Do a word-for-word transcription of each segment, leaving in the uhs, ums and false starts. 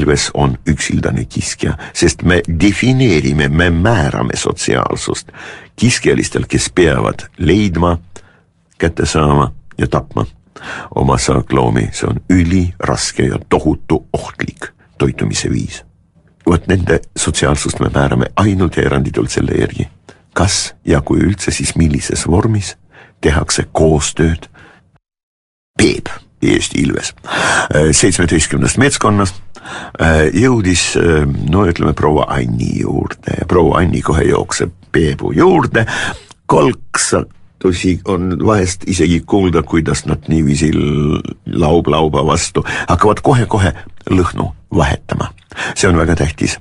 Ilves on üksildane kiskja, sest me defineerime, me määrame sotsiaalsust kiskjalistel, kes peavad leidma, kätte saama ja tapma oma saakloomi. See on üli raske ja tohutu ohtlik toitumise viis. Võt nende sotsiaalsust me määrame ainult ja eranditult selle järgi. Kas ja kui üldse, siis millises vormis tehakse koostööd Peep Eesti Ilves. seitsmeteistkümnest metskonnast jõudis, no ütleme, proua Anni juurde. Proua Anni kohe jookseb Peebu juurde. Kolksatusi on vahest isegi kuulda, kuidas nad niiviisi laub lauba vastu hakkavad kohe-kohe lõhnu vahetama. See on väga tähtis,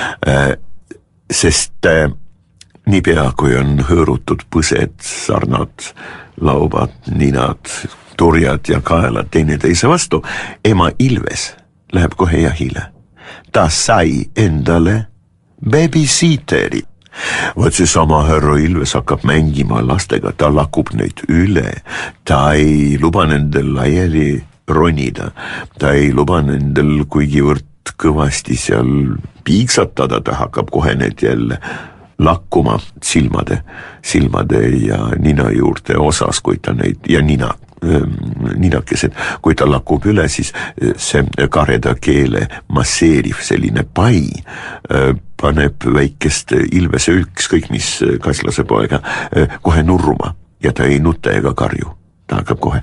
sest niipea kui on hõõrutud põsed, sarnad, laubad, ninad, turjad ja kaelad teineteise vastu, ema Ilves läheb kohe jahile. Ta sai endale babysitteri. Võt see sama härra Ilves hakkab mängima lastega, ta lakub neid üle, ta ei luba nendel laiali ronida, ta ei luba nendel kuigivõrd kõvasti seal piiksatada, ta hakkab kohe need jälle lakkuma silmade, silmade ja nina juurde osas, kui ta neid, ja nina, ninakesed, kui ta lakub üle, siis see kareda keele masseeriv selline pai paneb väikest Ilvese ükskõik mis kaslase poega kohe nurruma ja ta ei nuta ega karju. Ta hakkab kohe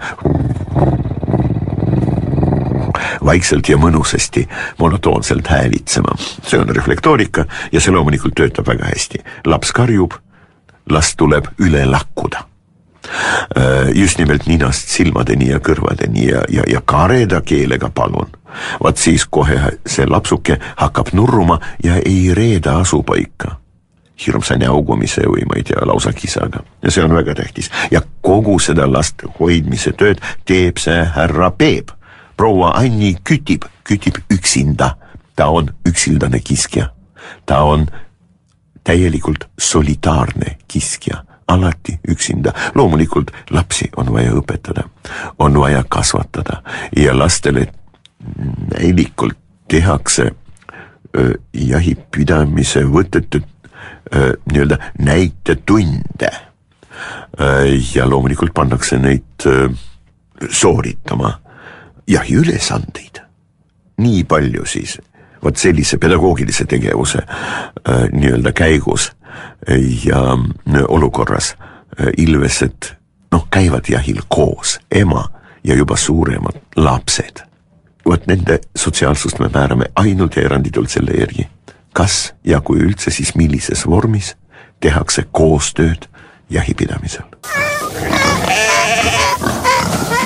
vaikselt ja mõnusasti monotoonselt häälitsema. See on reflektoorika ja see loomulikult töötab väga hästi. Laps karjub, last tuleb üle lakkuda. Just nimelt ninast silmadeni ja kõrvadeni ja, ja, ja kareda keelega palun. Vaat siis kohe see lapsuke hakkab nurruma ja ei reeda asupaika. Hirmsa näugumise või ma ei tea, lausa kisaga. Ja see on väga tähtis. Ja kogu seda last hoidmise tööd teeb see härra Peep. Proua Anni kütib, kütib üksinda. Ta on üksildane kiskja. Ta on täielikult solitaarne kiskja. Alati üksinda. Loomulikult lapsi on vaja õpetada. On vaja kasvatada. Ja lastele näilikult tehakse öö, jahipidamise võtetud öö, nii-öelda näitetunde. Ja loomulikult pannakse neid öö, sooritama jahiülesandeid. Nii palju siis, võt sellise pedagoogilise tegevuse äh, nii-öelda käigus ja olukorras äh, Ilvesed noh, käivad jahil koos, ema ja juba suuremad lapsed. Võt nende sotsiaalsust me määrame ainult ja eranditult selle järgi. Kas ja kui üldse, siis millises vormis tehakse koostööd jahipidamisel.